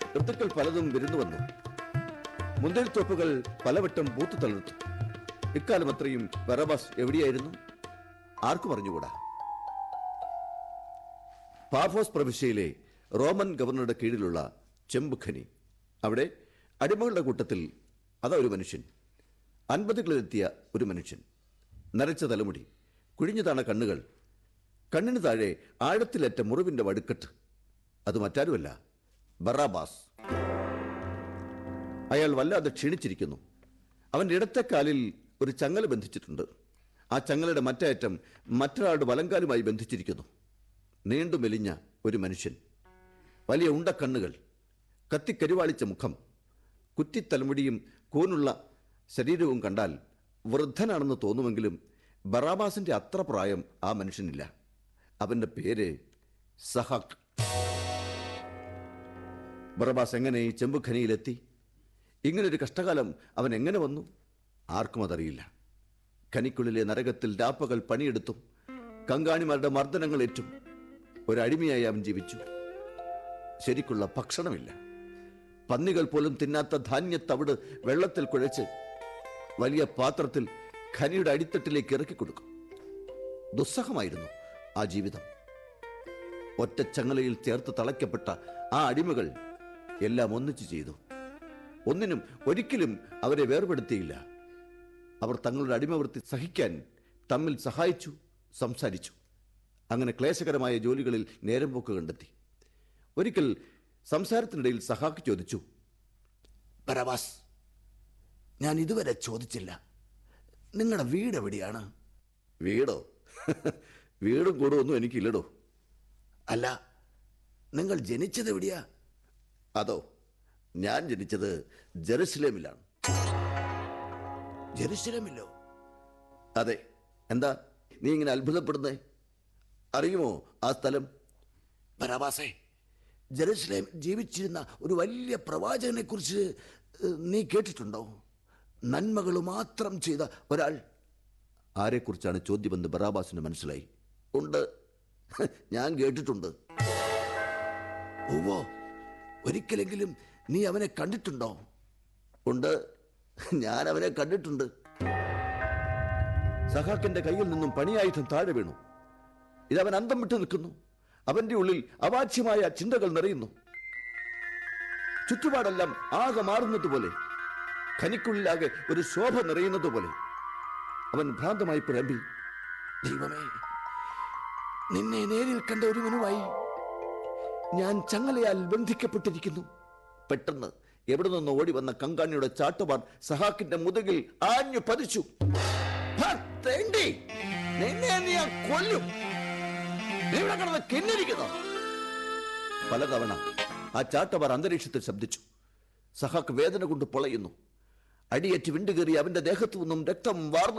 ഋതുക്കൾ പലതും വിരുന്നു വന്നു. മുന്തിരിത്തോപ്പുകൾ പലവട്ടം പൂത്തു തളിർത്തു. ഇക്കാലം അത്രയും ബറബാസ് എവിടെയായിരുന്നു? ആർക്കും അറിഞ്ഞുകൂടാ. പാഫോസ് പ്രവിശ്യയിലെ റോമൻ ഗവർണറുടെ കീഴിലുള്ള ചെമ്പുഖനി. അവിടെ അടിമകളുടെ കൂട്ടത്തിൽ അതാ ഒരു മനുഷ്യൻ. 50കളിലെത്തിയ ഒരു മനുഷ്യൻ. നരച്ച തലമുടി, കുഴിഞ്ഞു താണ കണ്ണുകൾ, കണ്ണിന് താഴെ ആഴത്തിലേറ്റ മുറിവിന്റെ വടുക്കെട്ട്. അത് മറ്റാരുമല്ല, ബറാബാസ്. അയാൾ വല്ലാതെ ക്ഷീണിച്ചിരിക്കുന്നു. അവന്റെ ഇടത്തെ കാലിൽ ഒരു ചങ്ങല ബന്ധിച്ചിട്ടുണ്ട്. ആ ചങ്ങലയുടെ മറ്റേ അറ്റം മറ്റൊരാളുടെ വലങ്കാലുമായി ബന്ധിച്ചിരിക്കുന്നു. നീണ്ടു മെലിഞ്ഞ ഒരു മനുഷ്യൻ, വലിയ ഉണ്ടക്കണ്ണുകൾ, കത്തിക്കരുവാളിച്ച മുഖം, കുറ്റിത്തലമുടിയും കൂനുള്ള ശരീരവും കണ്ടാൽ വൃദ്ധനാണെന്ന് തോന്നുമെങ്കിലും ബറാബാസിന്റെ അത്ര പ്രായം ആ മനുഷ്യനില്ല. അവന്റെ പേര് സഹാക്ക്. ബറാബാസ് എങ്ങനെ ഈ ചെമ്പുഖനിയിലെത്തി? ഇങ്ങനൊരു കഷ്ടകാലം അവൻ എങ്ങനെ വന്നു? ആർക്കും അതറിയില്ല. ഖനിക്കുള്ളിലെ നരകത്തിൽ രാപ്പകൽ പണിയെടുത്തും കങ്കാണിമാരുടെ മർദ്ദനങ്ങൾ ഏറ്റും ഒരടിമയായി അവൻ ജീവിച്ചു. ശരിക്കുള്ള ഭക്ഷണമില്ല. പന്നികൾ പോലും തിന്നാത്ത ധാന്യത്തവിട് വെള്ളത്തിൽ കുഴച്ച് വലിയ പാത്രത്തിൽ ഖനിയുടെ അടിത്തട്ടിലേക്ക് ഇറക്കി കൊടുക്കും. ദുസ്സഹമായിരുന്നു ആ ജീവിതം. ഒറ്റച്ചങ്ങലയിൽ ചേർത്ത് തളയ്ക്കപ്പെട്ട ആ അടിമകൾ എല്ലാം ഒന്നിച്ചു ചെയ്തു. ഒന്നിനും ഒരിക്കലും അവരെ വേർപെടുത്തിയില്ല. അവർ തങ്ങളുടെ അടിമവൃത്തി സഹിക്കാൻ തമ്മിൽ സഹായിച്ചു, സംസാരിച്ചു. അങ്ങനെ ക്ലേശകരമായ ജോലികളിൽ നേരം പോക്ക് കണ്ടെത്തി. ഒരിക്കൽ സംസാരത്തിനിടയിൽ സഹാക്ക് ചോദിച്ചു, ബറാബാസ്, ഞാൻ ഇതുവരെ ചോദിച്ചില്ല, നിങ്ങളുടെ വീട് എവിടെയാണ്? വീടോ? വീടും കൂടുമൊന്നും എനിക്കില്ലടോ. അല്ല, നിങ്ങൾ ജനിച്ചത് എവിടെയാ? അതോ, ഞാൻ ജനിച്ചത് ജെറുസലേമിലാണ്. ജെറുസലേമിലോ? അതെ. എന്താ നീ ഇങ്ങനെ അത്ഭുതപ്പെടുന്നേ? അറിയുമോ ആ സ്ഥലം? ബറാബാസേ, ജെറുസലേം ജീവിച്ചിരുന്ന ഒരു വലിയ പ്രവാചകനെ കുറിച്ച് നീ കേട്ടിട്ടുണ്ടോ? നന്മകൾ മാത്രം ചെയ്ത ഒരാൾ. ആരെക്കുറിച്ചാണ് ചോദ്യമെന്ന് ബറാബാസിന് മനസ്സിലായി. ഉണ്ട്, ഞാൻ കേട്ടിട്ടുണ്ട്. ഓവോ, ഒരിക്കലെങ്കിലും നീ അവനെ കണ്ടിട്ടുണ്ടോ? ഉണ്ട്, ഞാൻ അവനെ കണ്ടിട്ടുണ്ട്. സഹാക്കിന്റെ കയ്യിൽ നിന്നും പണിയായുധം താഴെ വീണു. ഇതവൻ അന്തം വിട്ടു നിൽക്കുന്നു. അവന്റെ ഉള്ളിൽ അവാച്യമായ ചിന്തകൾ നിറയുന്നു. ചുറ്റുപാടെല്ലാം ആകെ മാറുന്നത് പോലെ, ഖനിക്കുള്ളിലാകെ ഒരു ശോഭ നിറയുന്നത് പോലെ. അവൻ ഭ്രാന്തമായി പുലമ്പി, ദൈവമേ, നിന്നെ നേരിൽ കണ്ട ഒരുവനുമായി ഞാൻ ചങ്ങലയാൽ ബന്ധിക്കപ്പെട്ടിരിക്കുന്നു. പെട്ടെന്ന് എവിടെ നിന്ന് ഓടി വന്ന കങ്കാണിയുടെ ചാട്ടുപാർ സഹാക്കിന്റെ മുതുകിൽ ആഞ്ഞു പതിച്ചു. നിന്നെ നീ കൊല്ലും. പലതവണ ആ ചാട്ടവാർ അന്തരീക്ഷത്തിൽ ശബ്ദിച്ചു. സഹാക്ക് വേദന കൊണ്ട് പൊളയുന്നു. അടിയേറ്റ് വിണ്ടുകേറി അവന്റെ ദേഹത്തു നിന്നും രക്തം വാർന്നു